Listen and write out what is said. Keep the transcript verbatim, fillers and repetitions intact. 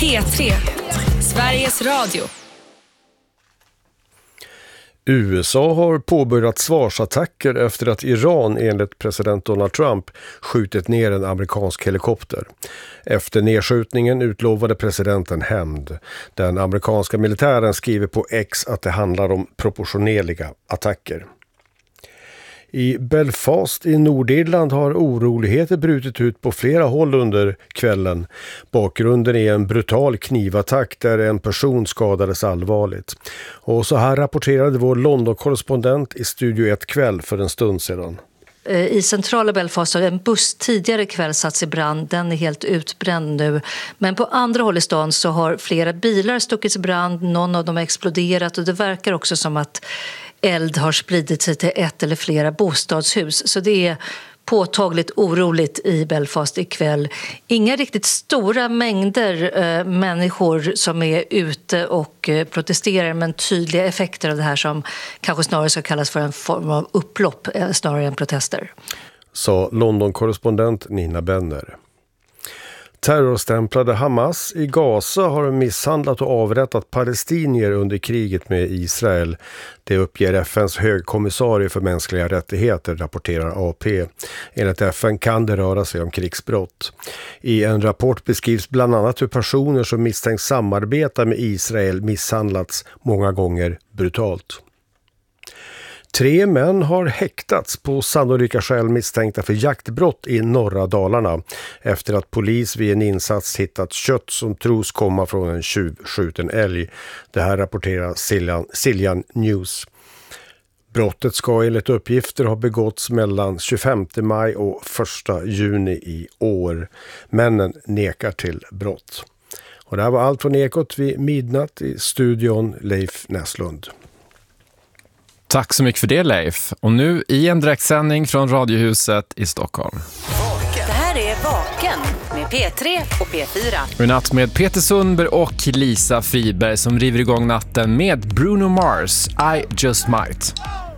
P tre, Sveriges Radio. U S A har påbörjat svarsattacker efter att Iran enligt president Donald Trump skjutit ner en amerikansk helikopter. Efter nedskjutningen utlovade presidenten hämnd. Den amerikanska militären skriver på X att det handlar om proportionerliga attacker. I Belfast i Nordirland har oroligheter brutit ut på flera håll under kvällen. Bakgrunden är en brutal knivattack där en person skadades allvarligt. Och så här rapporterade vår London-korrespondent i Studio ett kväll för en stund sedan. I centrala Belfast har en buss tidigare kväll satts i brand. Den är helt utbränd nu. Men på andra håll i stan så har flera bilar stuckits i brand. Någon av dem har exploderat och det verkar också som att eld har spridit sig till ett eller flera bostadshus. Så det är påtagligt oroligt i Belfast ikväll. Inga riktigt stora mängder eh, människor som är ute och eh, protesterar, men tydliga effekter av det här som kanske snarare ska kallas för en form av upplopp eh, snarare än protester. Sa London-korrespondent Nina Benner. Terrorstämplade Hamas i Gaza har misshandlat och avrättat palestinier under kriget med Israel. Det uppger F N:s högkommissarie för mänskliga rättigheter, rapporterar A P. Enligt F N kan det röra sig om krigsbrott. I en rapport beskrivs bland annat hur personer som misstänks samarbeta med Israel misshandlats många gånger brutalt. Tre män har häktats på sannolika skäl misstänkta för jaktbrott i norra Dalarna efter att polis vid en insats hittat kött som tros komma från en tjuvskjuten älg. Det här rapporterar Siljan, Siljan News. Brottet ska enligt uppgifter ha begåtts mellan tjugofemte maj och första juni i år. Männen nekar till brott. Och det här var allt från Ekot vid midnatt i studion Leif Näslund. Tack så mycket för det, Leif. Och nu i en direktsändning från Radiohuset i Stockholm. Det här är Vaken med P tre och P fyra. Och i natt med Peter Sundberg och Lisa Friberg som river igång natten med Bruno Mars, I Just Might.